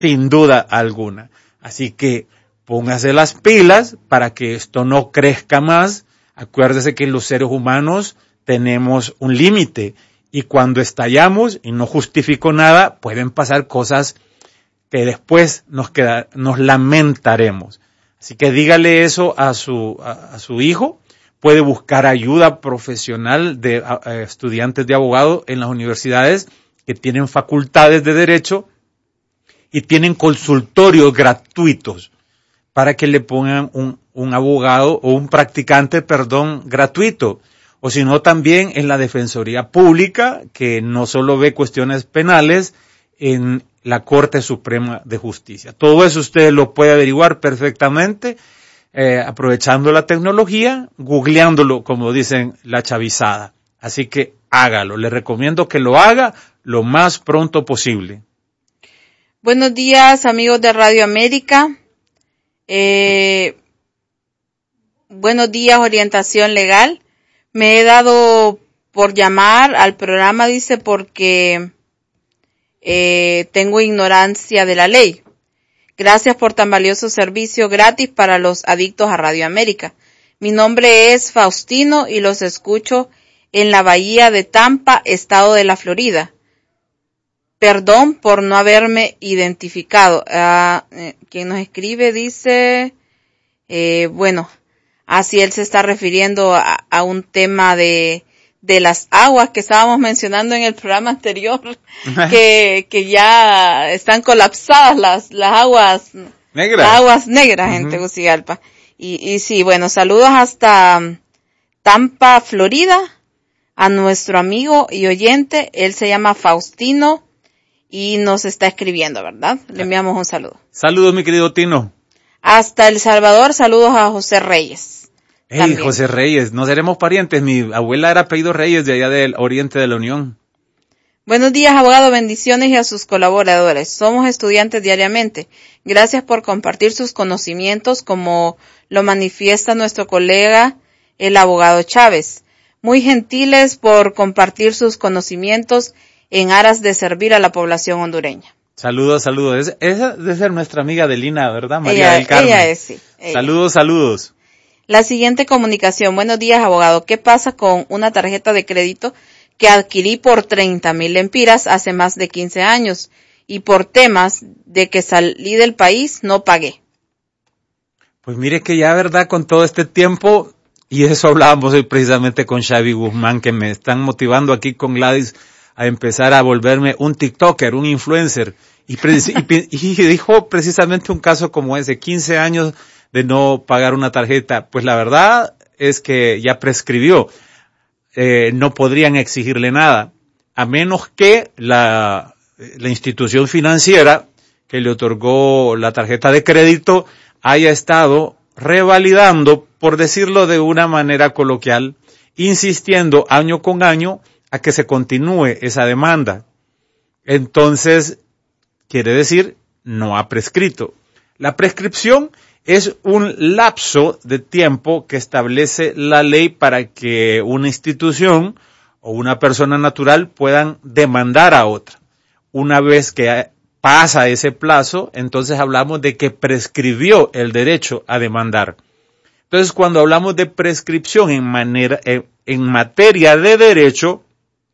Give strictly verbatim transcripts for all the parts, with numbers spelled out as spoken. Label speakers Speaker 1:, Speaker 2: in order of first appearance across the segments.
Speaker 1: sin duda alguna. Así que póngase las pilas para que esto no crezca más. Acuérdese que los seres humanos tenemos un límite y cuando estallamos, y no justifico nada, pueden pasar cosas que después nos queda, nos lamentaremos. Así que dígale eso a su, a, a su hijo. Puede buscar ayuda profesional de a, a estudiantes de abogado en las universidades que tienen facultades de derecho y tienen consultorios gratuitos para que le pongan un, un abogado o un practicante, perdón, gratuito. O si no, también en la Defensoría Pública, que no solo ve cuestiones penales, en la Corte Suprema de Justicia. Todo eso usted lo puede averiguar perfectamente, eh, aprovechando la tecnología, googleándolo, como dicen la chavizada. Así que hágalo. Le recomiendo que lo haga lo más pronto posible.
Speaker 2: Buenos días, amigos de Radio América. Eh, buenos días, Orientación Legal. Me he dado por llamar al programa, dice, porque eh, tengo ignorancia de la ley. Gracias por tan valioso servicio gratis para los adictos a Radio América. Mi nombre es Faustino y los escucho en la Bahía de Tampa, estado de la Florida. Perdón por no haberme identificado. Uh, eh, quien nos escribe dice, eh, bueno, así él se está refiriendo a, a un tema de, de las aguas que estábamos mencionando en el programa anterior, que, que ya están colapsadas las, las aguas negras, las aguas negras uh-huh. en Tegucigalpa. Y, y sí, bueno, saludos hasta Tampa, Florida, a nuestro amigo y oyente. Él se llama Faustino y nos está escribiendo, ¿verdad? Le enviamos un saludo.
Speaker 1: Saludos, mi querido Tino.
Speaker 2: Hasta El Salvador, saludos a José Reyes.
Speaker 1: Hey, también. José Reyes, no seremos parientes. Mi abuela era apellido Reyes, de allá del oriente de la Unión.
Speaker 2: Buenos días, abogado, bendiciones y a sus colaboradores. Somos estudiantes diariamente. Gracias por compartir sus conocimientos como lo manifiesta nuestro colega, el abogado Chávez. Muy gentiles por compartir sus conocimientos en aras de servir a la población hondureña.
Speaker 1: Saludos, saludos. Esa debe ser nuestra amiga Delina, ¿verdad? María
Speaker 2: ella,
Speaker 1: del Carmen.
Speaker 2: Ella es, sí. Ella.
Speaker 1: Saludos, saludos.
Speaker 2: La siguiente comunicación. Buenos días, abogado. ¿Qué pasa con una tarjeta de crédito que adquirí por treinta mil lempiras hace más de quince años y por temas de que salí del país no pagué?
Speaker 1: Pues mire que ya, ¿verdad? Con todo este tiempo, y eso hablábamos hoy precisamente con Xavi Guzmán, que me están motivando aquí con Gladys a empezar a volverme un TikToker, un influencer. Y, y, y dijo precisamente un caso como ese, quince años de no pagar una tarjeta. Pues la verdad es que ya prescribió. Eh, no podrían exigirle nada, a menos que la, la institución financiera que le otorgó la tarjeta de crédito haya estado revalidando, por decirlo de una manera coloquial, insistiendo año con año a que se continúe esa demanda. Entonces, quiere decir, no ha prescrito. La prescripción es un lapso de tiempo que establece la ley para que una institución o una persona natural puedan demandar a otra. Una vez que pasa ese plazo, entonces hablamos de que prescribió el derecho a demandar. Entonces, cuando hablamos de prescripción en manera, en, en materia de derecho,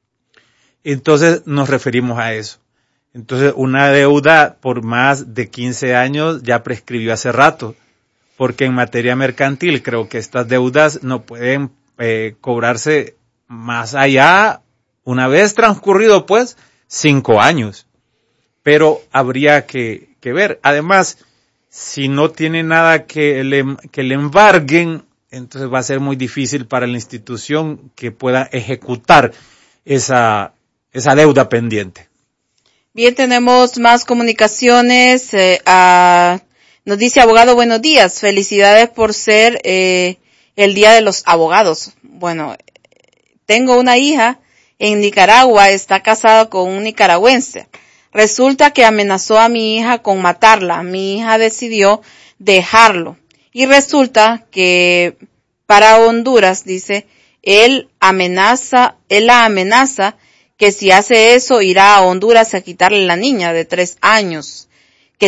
Speaker 1: entonces nos referimos a eso. Entonces, una deuda por más de quince años ya prescribió hace rato, porque en materia mercantil creo que estas deudas no pueden eh, cobrarse más allá, una vez transcurrido pues cinco años. Pero habría que, que ver. Además, si no tiene nada que le, que le embarguen, entonces va a ser muy difícil para la institución que pueda ejecutar esa, esa deuda pendiente.
Speaker 2: Bien, tenemos más comunicaciones. Eh, a, nos dice abogado, buenos días. Felicidades por ser eh, el Día de los Abogados. Bueno, tengo una hija en Nicaragua, está casada con un nicaragüense. Resulta que amenazó a mi hija con matarla. Mi hija decidió dejarlo. Y resulta que para Honduras, dice, él amenaza, él la amenaza que si hace eso irá a Honduras a quitarle la niña de tres años.